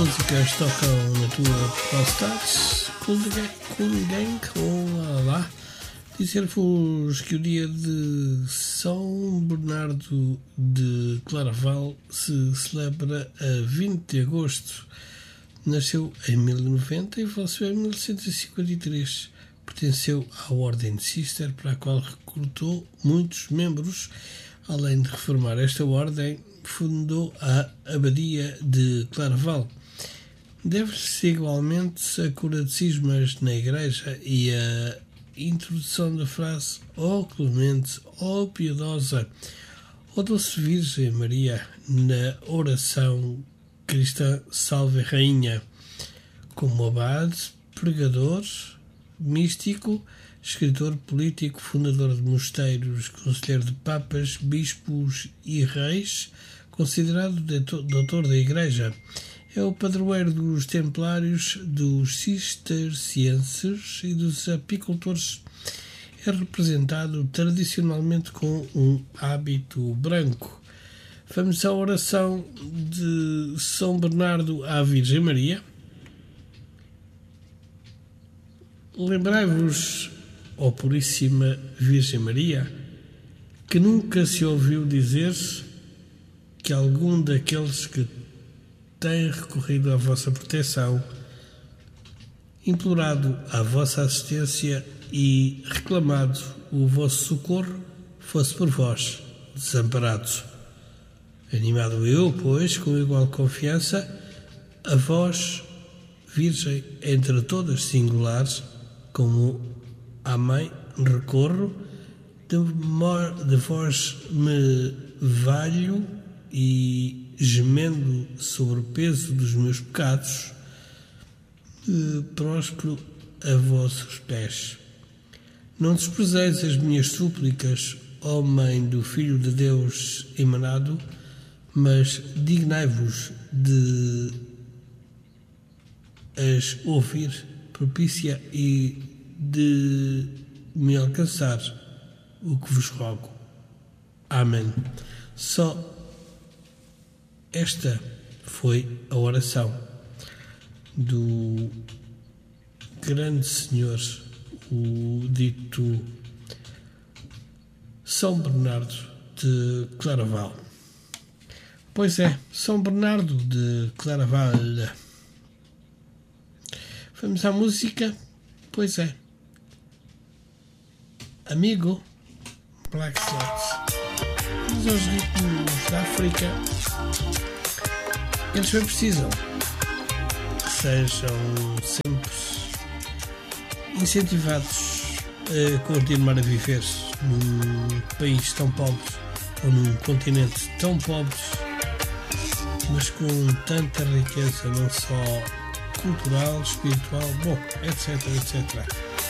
músicas tocam na tua Prostats, Cool Gang, olá. Dizer-vos que o dia de São Bernardo de Claraval se celebra a 20 de agosto. Nasceu em 1090 e faleceu em 1153. Pertenceu à Ordem de Cister, para a qual recrutou muitos membros. Além de reformar esta ordem, fundou a Abadia de Claraval. Deve-se igualmente a cura de cismas na Igreja e a introdução da frase ó clemente, ó piedosa, ó doce Virgem Maria na oração cristã Salve Rainha. Como abade, pregador, místico, escritor, político, fundador de mosteiros, conselheiro de papas, bispos e reis, considerado doutor da Igreja. É o padroeiro dos templários, dos cistercienses e dos apicultores. É representado tradicionalmente com um hábito branco. Vamos à oração de São Bernardo à Virgem Maria. Lembrai-vos, ó Puríssima Virgem Maria, que nunca se ouviu dizer que algum daqueles que têm recorrido à vossa proteção, implorado a vossa assistência e reclamado o vosso socorro, fosse por vós desamparado. Animado eu, pois, com igual confiança, a vós, Virgem entre todas singulares, como à Mãe recorro, de vós me valho e, gemendo sobre o peso dos meus pecados, próspero a vossos pés. Não desprezeis as minhas súplicas, ó Mãe do Filho de Deus emanado, mas dignai-vos de as ouvir, propícia e de me alcançar o que vos rogo. Amém. Só esta foi a oração do grande Senhor, o dito São Bernardo de Claraval. Pois é, São Bernardo de Claraval. Vamos à música? Pois é. Amigo, Black Slots. Vamos aos ritmos da África. Eles bem precisam que sejam sempre incentivados a continuar a viver num país tão pobre ou num continente tão pobre, mas com tanta riqueza, não só cultural, espiritual, bom, etc, etc.